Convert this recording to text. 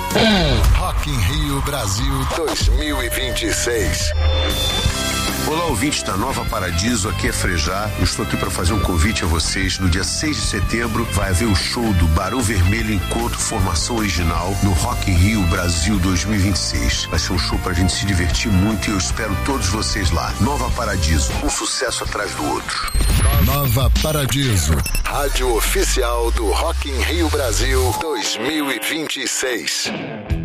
Rock in Rio Brasil 2026. Olá, ouvintes da Nova Paradiso, aqui é Frejá. Eu estou aqui para fazer um convite a vocês. No dia 6 de setembro vai haver o show do Barão Vermelho Encontro Formação Original no Rock in Rio Brasil 2026. Vai ser um show pra gente se divertir muito e eu espero todos vocês lá. Nova Paradiso, um sucesso atrás do outro. Nova Paradiso, rádio oficial do Rock in Rio Brasil 2026.